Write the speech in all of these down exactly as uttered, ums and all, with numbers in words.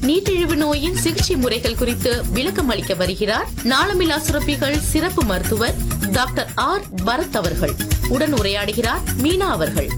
நீரிழிவு நோயின் சிகிச்சை முறைகள் குறித்து விளக்கம் அளிக்க வருகிறார் நாளமில்லா சுரப்பிகள் சிறப்பு மருத்துவர் டாக்டர் ஆர் பரத் அவர்கள். உடன் உரையாடுகிறார் மீனா அவர்கள்.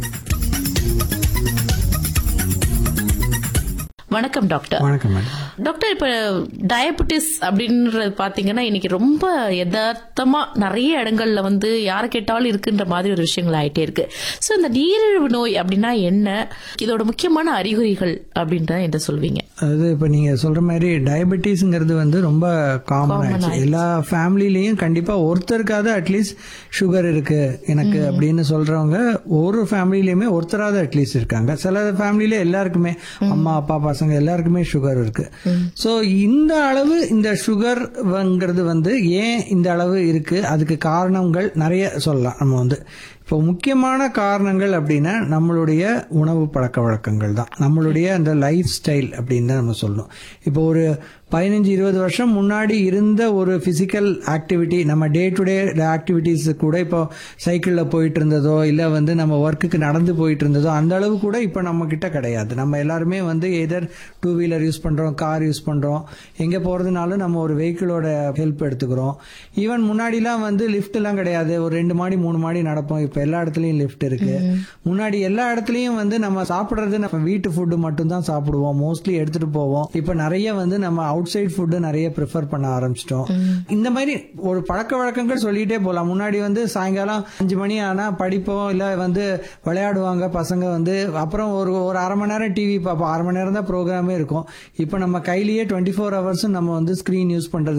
வணக்கம் டாக்டர். வணக்கம் மேடம். டாக்டர், இப்ப டயபெட்டிஸ் அப்படின்றது பாத்தீங்கன்னா இன்னைக்கு ரொம்ப யதார்த்தமா நிறைய இடங்கள்ல வந்து யாரை கேட்டாலும் இருக்குன்ற மாதிரி ஒரு விஷயங்கள் ஆயிட்டே இருக்கு. சோ இந்த நீரிழிவு நோய் அப்படின்னா என்ன, இதோட முக்கியமான அறிகுறிகள் அப்படின்றத என்ன சொல்வீங்க? அது இப்ப நீங்க சொல்ற மாதிரி டயபெட்டிஸ்ங்கிறது வந்து ரொம்ப காமன் ஆயிடுச்சு. எல்லா ஃபேமிலிலையும் கண்டிப்பா ஒருத்தருக்காவது அட்லீஸ்ட் சுகர் இருக்கு எனக்கு அப்படின்னு சொல்றவங்க ஒரு ஃபேமிலிலயுமே ஒருத்தராவது அட்லீஸ்ட் இருக்காங்க. சில ஃபேமிலியில எல்லாருக்குமே அம்மா அப்பா பசங்க எல்லாருக்குமே சுகர் இருக்கு. சோ இந்த அளவு இந்த சுகர்ங்கிறது வந்து ஏன் இந்த அளவு இருக்கு, அதுக்கு காரணங்கள் நிறைய சொல்லலாம். நம்ம வந்து இப்போ முக்கியமான காரணங்கள் அப்படின்னா நம்மளுடைய உணவு பழக்க வழக்கங்கள் தான், நம்மளுடைய அந்த லைஃப் ஸ்டைல் அப்படின்னு தான் நம்ம சொல்லணும். இப்போ ஒரு பதினஞ்சு இருபது வருஷம் முன்னாடி இருந்த ஒரு பிசிக்கல் ஆக்டிவிட்டி, நம்ம டே டு டே ஆக்டிவிட்டிஸ் கூட இப்போ சைக்கிளில் போயிட்டு இருந்ததோ இல்லை வந்து நம்ம ஒர்க்குக்கு நடந்து போயிட்டு இருந்ததோ அந்த அளவு கூட இப்போ நம்ம கிட்ட கிடையாது. நம்ம எல்லாருமே வந்து எதர் டூ வீலர் யூஸ் பண்றோம், கார் யூஸ் பண்றோம், எங்க போறதுனாலும் நம்ம ஒரு வெஹிக்கிளோட ஹெல்ப் எடுத்துக்கிறோம். ஈவன் முன்னாடிலாம் வந்து லிஃப்ட் எல்லாம் கிடையாது, ஒரு ரெண்டு மாடி மூணு மாடி நடப்போம். இப்போ எல்லா இடத்துலயும் லிஃப்ட் இருக்கு. முன்னாடி எல்லா இடத்துலயும் வந்து நம்ம சாப்பிடுறது நம்ம வீட்டு ஃபுட்டு மட்டும் தான் சாப்பிடுவோம், மோஸ்ட்லி எடுத்துட்டு போவோம். இப்ப நிறைய வந்து நம்ம அவுட் சைட் ஃபுட்டு நிறைய ப்ரிஃபர் பண்ண ஆரம்பிச்சிட்டோம். இந்த மாதிரி ஒரு பழக்க வழக்கங்கள் சொல்லிட்டே போலாம். முன்னாடி வந்து சாயங்காலம் அஞ்சு மணி ஆனா படிப்போம், இல்ல வந்து விளையாடுவாங்க பசங்க வந்து, அப்புறம் ஒரு ஒரு அரை மணி நேரம் டிவி பார்ப்போம், அரை மணி நேரம் தான் ப்ரோக்ராமே இருக்கும். இப்ப நம்ம கையிலேயே டுவெண்ட்டி ஃபோர் ஹவர்ஸும் நம்ம வந்து ஸ்கிரீன் யூஸ் பண்றது